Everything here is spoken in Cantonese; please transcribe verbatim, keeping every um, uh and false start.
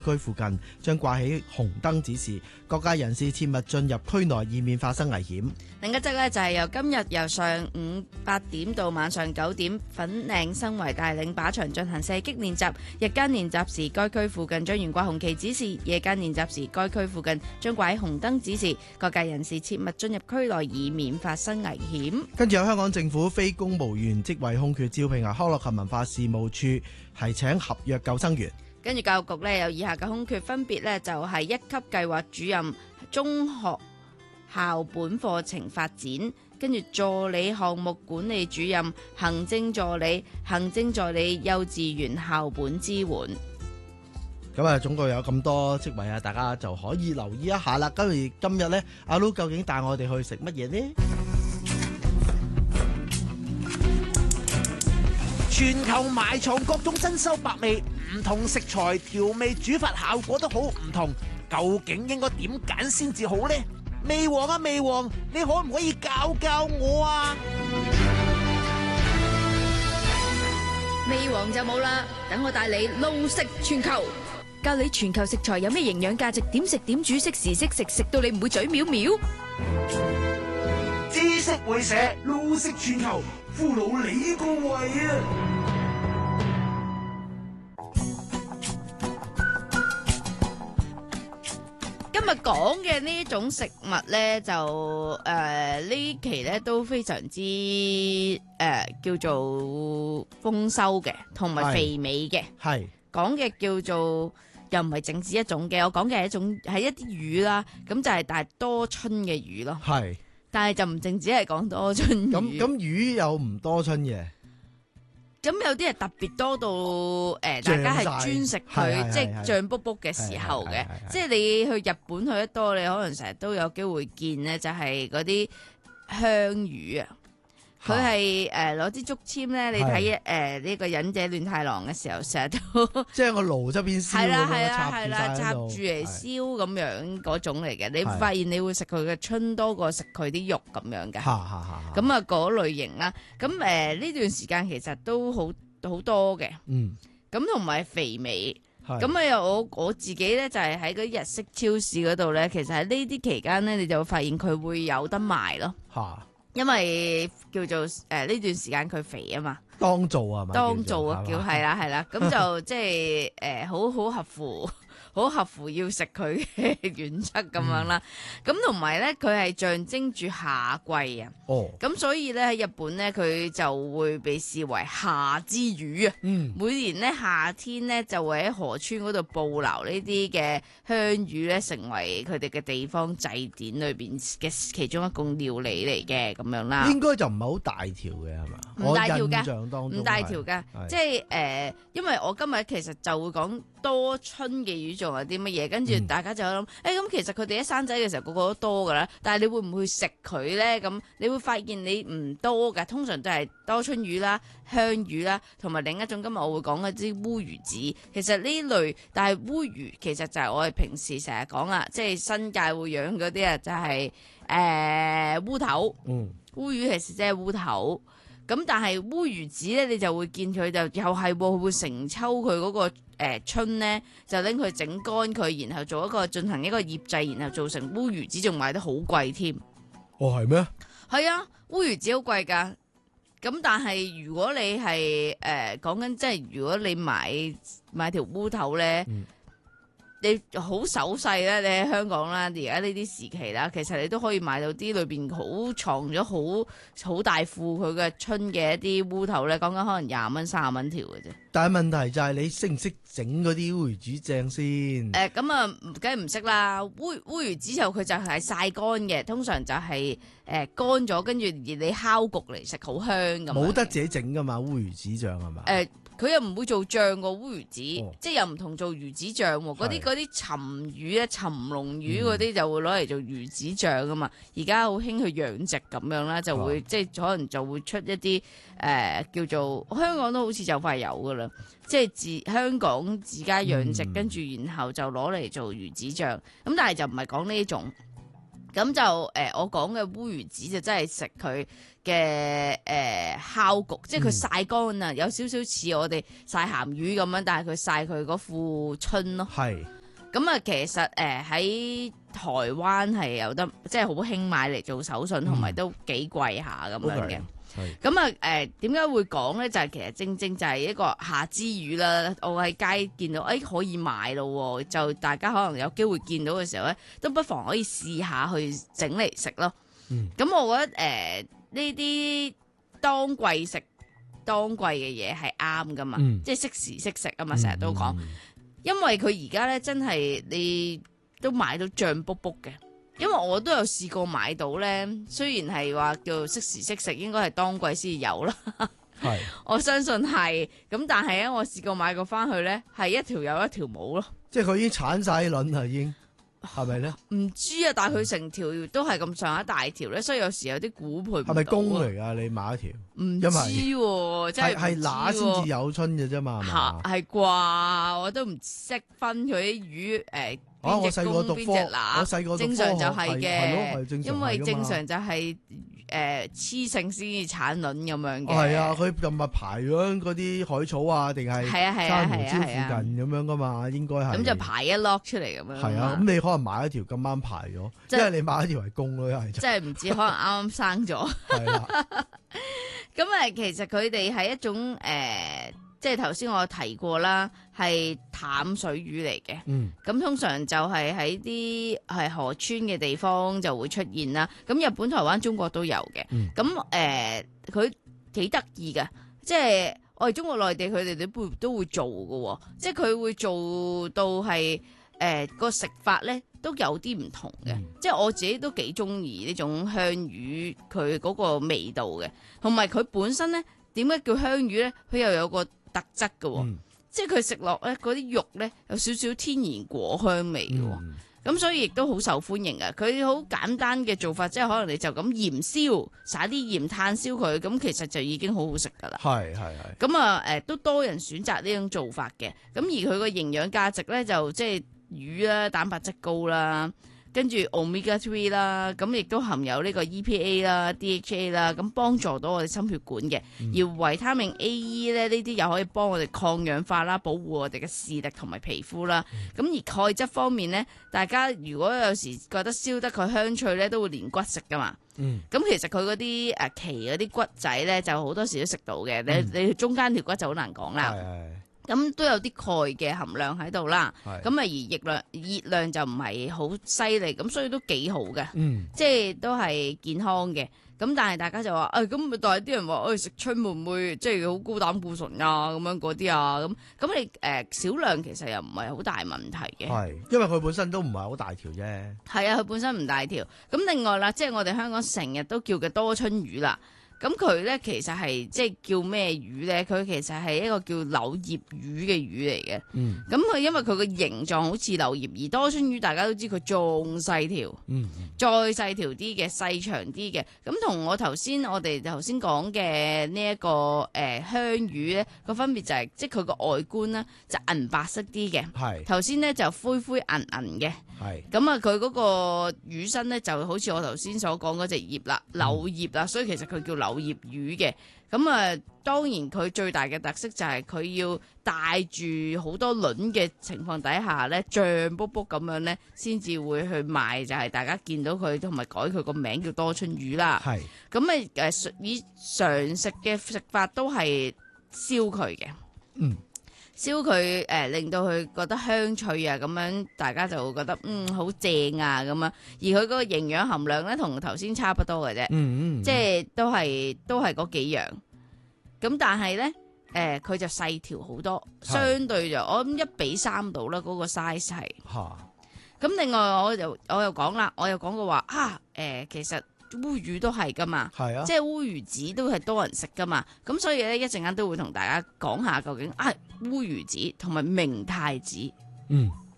區附近將掛起紅燈指示，各界人士切勿進入區內，以免發生危險。 另一則呢，就係由今日由上午八點到晚上九點，粉嶺新圍帶領靶場進行射擊練習。日間練習時，該區附近將懸掛紅旗指示；夜間練習時，該區附近將掛起紅燈指示，各界人士切勿進入區內，以免發生危險。 跟住有香港政府非公務員職位空缺招聘啊，康樂及文化事務處係請合約救生員。 跟住教育局呢，有以下嘅空缺，分別呢就係一級計劃主任、中學校本課程發展，跟住助理項目管理主任、行政助理、行政助理幼稚園校本支援。 咁啊，總共有咁多職位啊，大家就可以留意一下啦。跟住今日呢，阿 Lu 究竟帶我哋去食乜嘢呢？ 全球埋藏各種珍饈百味，唔同食材調味煮法效果都好唔同，究竟應該點揀先至好呢？味王啊味王，你可唔可以教教我啊？ 味王就冇啦，等我帶你路食全球，教你全球食材有咩營養價值，點食點煮，適時適食，食到你唔會嘴藐藐。 知識會社，路食全球，俘虜你個胃啊！ 今日講嘅呢種食物呢，就誒呢、呃、期呢都非常之誒、呃、叫做豐收嘅，同埋肥美嘅。係講嘅叫做又唔係淨止一種嘅，我講嘅係一種係一啲魚啦，咁就係大多春嘅魚咯。係，但係就唔淨止係講多春魚。 咁咁魚有唔多春嘅？ 咁有啲係特別多到誒、呃，大家係專食佢，即係脹卜卜嘅時候嘅。即係你去日本去得多，你可能成日都有機會見咧，就係嗰啲香魚啊。佢係誒攞支竹籤咧，你睇誒呢個忍者亂太郎嘅時候，成日都即係個爐側邊燒咁樣插住晒插住嚟燒咁樣嗰種嚟嘅。你發現你會食佢嘅春多過食佢啲肉咁樣嘅。咁啊嗰類型啦。咁誒呢段時間其實都好好多嘅。嗯。咁同埋肥美。咁啊又我我自己咧就係喺嗰啲日式超市嗰度咧，其實喺呢啲期間咧，你就會發現佢會有得賣咯。嚇！因為叫做誒呢、呃、段時間佢肥啊嘛，當造啊嘛，當造啊叫係啦係啦，咁就即係誒好好合乎。好合乎要食佢嘅原則咁樣啦，咁同埋咧佢係象徵住夏季啊，咁、哦、所以咧喺日本咧佢就會被視為夏之魚啊，嗯、每年咧夏天咧就會喺河川嗰度捕撈呢啲嘅香魚咧，成為佢哋嘅地方祭典裏邊嘅其中一種料理嚟嘅咁樣啦。應該就唔係好大條嘅係嘛？唔大條㗎，唔大條㗎，即係誒、呃，因為我今日其實就會講多春嘅魚。仲有啲乜嘢？跟住大家就諗，誒、嗯，咁、欸、其實佢哋一生仔嘅時候個個都多噶啦，但係你會唔會食佢咧？咁你會發現你唔多噶，通常都係多春魚啦、香魚啦，同埋另一種今日我會講嘅啲烏魚子。其實呢類，但係烏魚其實就係我哋平時成日講啦，即係新界會養嗰啲啊，就係誒烏頭。嗯，烏魚其實即係烏頭。咁但係烏魚子咧，你就會見佢就又係會會成抽佢嗰個誒春咧，就拎佢整乾佢，然後做一個進行一個醃製，然後做成烏魚子，仲賣得好貴添。哦，係咩？係啊，烏魚子好貴噶。咁但係如果你係誒講緊，即係如果你買買條烏頭咧。嗯，你好手勢咧，你喺香港啦，而家呢啲時期啦，其實你都可以買到啲裏邊好藏咗好好大副佢嘅春嘅一啲烏頭咧，講緊可能廿蚊、三十蚊條嘅啫。但係問題就係你識唔識整嗰啲烏魚子醬先？誒、呃，咁啊，梗係唔識啦。烏烏魚子就佢就係曬乾嘅，通常就係誒乾咗，跟住而你烤焗嚟食，好香咁。冇得自己整噶嘛，烏魚子醬係嘛？誒、呃。佢又唔會做醬個烏魚子，哦、即係又唔同做魚子醬喎。嗰啲嗰啲鱘魚咧、鱘龍魚嗰啲就會攞嚟做魚子醬噶嘛。而家好興去養殖咁樣啦，就會、哦、即係可能就會出一啲誒、呃、叫做香港都好似就快有噶啦，即係自香港自家養殖，跟住、嗯、然後就攞嚟做魚子醬。咁但係就唔係講呢種。 咁就誒、呃，我講嘅烏魚子就真係食佢嘅誒烤焗，即係佢曬乾啊，有少少似我哋曬鹹魚咁樣，但係佢曬佢嗰副春咯。 係。 咁啊，其實誒喺、呃、台灣係有得，即係好興買嚟做手信，同埋、嗯、都幾貴下咁樣嘅。咁啊誒點解會講咧？就係、是、其實正正就係一個夏之魚啦。我喺街見到，誒、哎、可以買咯，就大家可能有機會見到嘅時候咧，都不妨可以試下去整嚟食咯。咁、嗯、我覺得誒呢啲當季食當季嘅嘢係啱噶嘛，嗯、即係適時適食啊嘛，成日都講。嗯嗯因為佢而家咧真係你都買到脹卜卜嘅，因為我都有試過買到咧，雖然係話叫適時適食，應該係當季先有啦。係是，我相信係，咁但係咧我試過買過翻去咧，係一條有一條冇咯。即係佢已經鏟晒卵啦，已經。係咪咧？唔知啊，但係佢成條都係咁上下大條咧，所以有時有啲估配唔到。係咪公嚟噶？你買一條？唔知喎，真係係乸先至有春嘅啫嘛？吓係啩？我都唔識分佢啲魚誒，邊隻公邊隻乸？我細個正常就係嘅，因為正常就係誒雌性先至產卵咁樣嘅。係啊，佢今日排咗嗰啲海草啊，定係珊瑚礁附近咁樣噶嘛？應該係。咁就排一粒出嚟咁樣。係啊，咁你可能買一條咁啱排咗，因為你買一條係公咯，係。即係唔知可能啱啱生咗。係啦。咁誒，其實佢哋係一種誒，即係頭先我提過啦，係淡水魚嚟嘅。嗯。咁通常就係喺啲係河川嘅地方就會出現啦。咁日本、台灣、中國都有嘅。嗯。咁誒，佢幾得意㗎，即係我哋中國內地佢哋都會都會做㗎，即係佢會做到係誒個食法咧都有啲唔同嘅。嗯、即係我自己都幾中意呢種香魚佢嗰個味道嘅，同埋佢本身咧點解叫香魚咧？佢又有個特質嘅，嗯、即係佢食落咧嗰啲肉咧有少少天然果香味嘅，咁、嗯、所以亦都好受歡迎嘅。佢好簡單嘅做法，即係可能你就咁鹽燒，撒啲鹽炭燒佢，咁其實就已經好好食噶啦。係係係。咁啊誒，都多人選擇呢種做法嘅。咁而佢個營養價值咧就即係魚啦，蛋白質高啦。跟住 omega three 啦，咁亦都含有呢個 E P A 啦、D H A 啦，咁幫助到我哋心血管嘅。嗯、而維他命 A、E 咧，呢啲又可以幫我哋抗氧化啦，保護我哋嘅視力同埋皮膚啦。咁、嗯、而鈣質方面咧，大家如果有時覺得燒得佢香脆咧，都會連骨食噶嘛。咁、嗯、其實佢嗰啲誒鰭嗰啲骨仔咧，就好多時都食到嘅。嗯、你你中間條骨就好難講啦。咁都有啲鈣嘅含量喺度啦，咁啊是而熱量熱量就唔係好犀利，咁所以都幾好嘅，嗯、即係都係健康嘅。咁但係大家就話，誒咁但係啲人話，誒、哎、食春會唔會即係好高膽固醇啊？咁樣嗰啲啊，咁咁你誒少、呃、量其實又唔係好大問題嘅，係因為佢本身都唔係好大條啫。係啊，佢本身唔大條。咁另外啦，即係我哋香港成日都叫嘅多春魚啦。咁佢咧其實係即係叫咩魚咧？佢其實係一個叫柳葉魚嘅魚嚟嘅。嗯。咁佢因為佢個形狀好似柳葉，而多春魚大家都知佢仲細條。嗯。再細條啲嘅，細長啲嘅。咁同我頭先我哋頭先講嘅呢一個誒、呃、香魚咧個分別就係、是，即係佢個外觀咧就銀白色啲嘅。係是。頭先咧就灰灰銀銀嘅。係是。咁啊，佢嗰個魚身咧就好似我頭先所講嗰隻葉啦，柳葉啦，嗯、所以其實佢叫柳葉魚嘅。咁啊，當然佢最大嘅特色就係佢要帶住好多卵嘅情況底下咧，脹卜卜咁樣咧，先至會去賣，就係、是、大家見到佢同埋改佢個名叫多春魚啦。係咁啊，誒以常食嘅食法都係燒佢嘅。嗯。燒佢誒，令到佢覺得香脆啊，咁樣大家就會覺得嗯好正啊咁樣。而佢嗰個營養含量咧，同頭先差不多嘅啫，嗯嗯、即係都係都係嗰幾樣。咁但係咧，誒、呃、佢就細條好多，是相對就我諗一比三度啦，嗰、那個 size 係。嚇！咁另外我就我又講啦，我又講過話啊，誒、呃、其實。烏魚都係噶嘛，係啊，即係烏魚子都係多人食噶嘛，咁所以咧一陣間都會同大家講下究竟啊烏魚子同埋明太子，嗯，